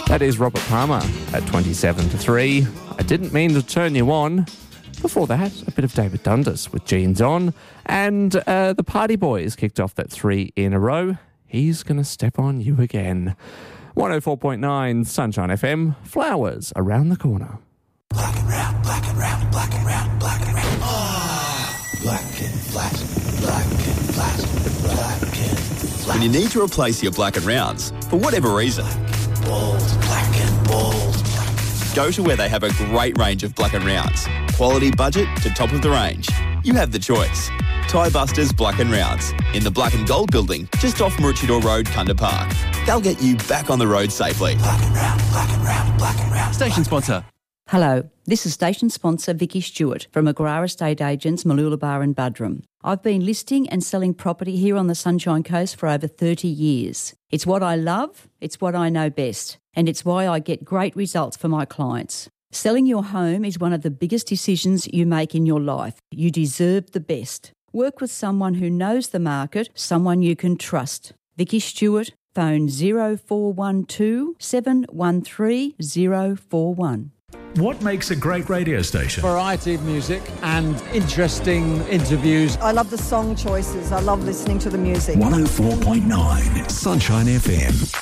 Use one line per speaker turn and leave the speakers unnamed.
That is Robert Palmer at 27 to 3. I didn't mean to turn you on. Before that, a bit of David Dundas with Jeans On. And the Party Boys kicked off that 3 in a row. He's going to step on you again. 104.9 Sunshine FM. Flowers around the corner.
Black and round, black and round, black and round, black and round. Black and flat, black and flat, black and flat.
When you need to replace your black and rounds, for whatever reason,
Bold, black and bold.
go to where they have a great range of black and rounds. Quality budget to top of the range. You have the choice. Tie Busters Black and Rounds in the Black and Gold building just off Maroochydore Road, Kunda Park. They'll get you back on the road safely.
Black and round, black and round, black and round.
Station sponsor.
Hello, this is station sponsor Vicky Stewart from McGrath Estate Agents, Mooloolaba and Buderim. I've been listing and selling property here on the Sunshine Coast for over 30 years. It's what I love, it's what I know best, and it's why I get great results for my clients. Selling your home is one of the biggest decisions you make in your life. You deserve the best. Work with someone who knows the market, someone you can trust. Vicky Stewart, phone 0412 713 041.
What makes a great radio station?
Variety of music and interesting interviews.
I love the song choices. I love listening to the music.
104.9 Sunshine FM.